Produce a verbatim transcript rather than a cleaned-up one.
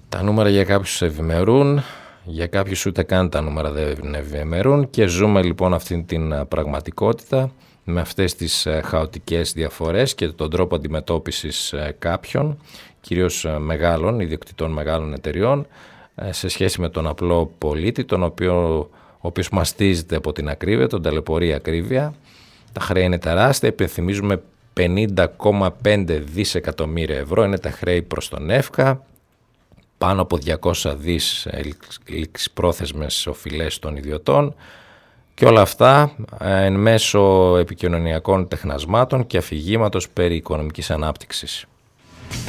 Τα νούμερα για κάποιους ευημερούν, για κάποιους ούτε καν τα νούμερα δεν ευημερούν και ζούμε λοιπόν αυτή την πραγματικότητα με αυτές τις χαοτικές διαφορές και τον τρόπο αντιμετώπισης κάποιων, κυρίως μεγάλων, ιδιοκτητών μεγάλων εταιριών, σε σχέση με τον απλό πολίτη, τον οποίο, ο οποίος μαστίζεται από την ακρίβεια, τον ταλαιπωρεί ακρίβεια. Τα χρέη είναι τεράστια, υπενθυμίζουμε πενήντα κόμμα πέντε δισεκατομμύρια ευρώ είναι τα χρέη προς τον ΕΦΚΑ, πάνω από διακόσια δις ληξιπρόθεσμες οφειλές των ιδιωτών και όλα αυτά εν μέσω επικοινωνιακών τεχνασμάτων και αφηγήματος περί οικονομικής ανάπτυξης.